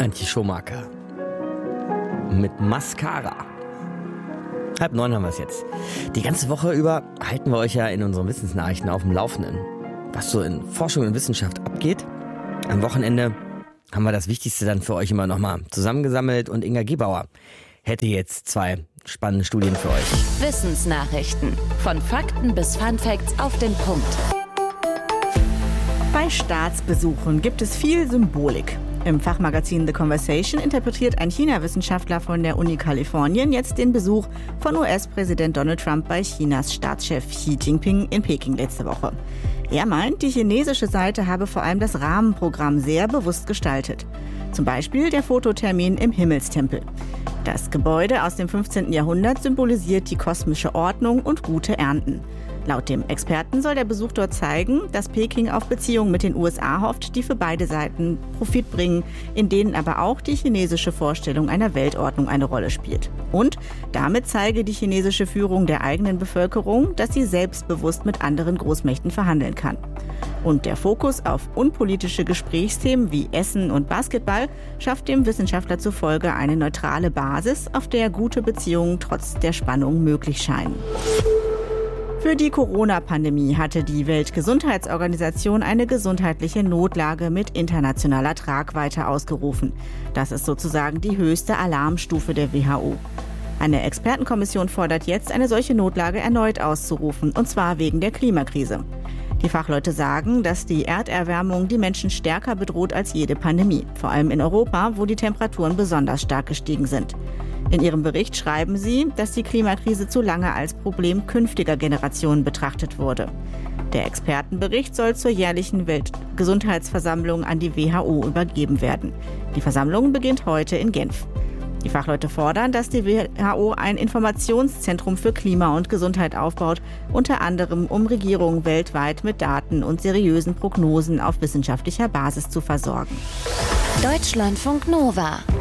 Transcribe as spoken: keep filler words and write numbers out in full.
Antje Schumacher mit Mascara. Halb neun haben wir es jetzt. Die ganze Woche über halten wir euch ja in unseren Wissensnachrichten auf dem Laufenden, was so in Forschung und Wissenschaft abgeht. Am Wochenende haben wir das Wichtigste dann für euch immer nochmal zusammengesammelt und Inga Gebauer hätte jetzt zwei spannende Studien für euch. Wissensnachrichten. Von Fakten bis Funfacts auf den Punkt. Bei Staatsbesuchen gibt es viel Symbolik. Im Fachmagazin The Conversation interpretiert ein China-Wissenschaftler von der Uni Kalifornien jetzt den Besuch von U S-Präsident Donald Trump bei Chinas Staatschef Xi Jinping in Peking letzte Woche. Er meint, die chinesische Seite habe vor allem das Rahmenprogramm sehr bewusst gestaltet. Zum Beispiel der Fototermin im Himmelstempel. Das Gebäude aus dem fünfzehnten Jahrhundert symbolisiert die kosmische Ordnung und gute Ernten. Laut dem Experten soll der Besuch dort zeigen, dass Peking auf Beziehungen mit den U S A hofft, die für beide Seiten Profit bringen, in denen aber auch die chinesische Vorstellung einer Weltordnung eine Rolle spielt. Und damit zeige die chinesische Führung der eigenen Bevölkerung, dass sie selbstbewusst mit anderen Großmächten verhandeln kann. Und der Fokus auf unpolitische Gesprächsthemen wie Essen und Basketball schafft dem Wissenschaftler zufolge eine neutrale Basis, auf der gute Beziehungen trotz der Spannung möglich scheinen. Für die Corona-Pandemie hatte die Weltgesundheitsorganisation eine gesundheitliche Notlage mit internationaler Tragweite ausgerufen. Das ist sozusagen die höchste Alarmstufe der W H O. Eine Expertenkommission fordert jetzt, eine solche Notlage erneut auszurufen, und zwar wegen der Klimakrise. Die Fachleute sagen, dass die Erderwärmung die Menschen stärker bedroht als jede Pandemie, vor allem in Europa, wo die Temperaturen besonders stark gestiegen sind. In ihrem Bericht schreiben sie, dass die Klimakrise zu lange als Problem künftiger Generationen betrachtet wurde. Der Expertenbericht soll zur jährlichen Weltgesundheitsversammlung an die W H O übergeben werden. Die Versammlung beginnt heute in Genf. Die Fachleute fordern, dass die W H O ein Informationszentrum für Klima und Gesundheit aufbaut, unter anderem um Regierungen weltweit mit Daten und seriösen Prognosen auf wissenschaftlicher Basis zu versorgen. Deutschlandfunk Nova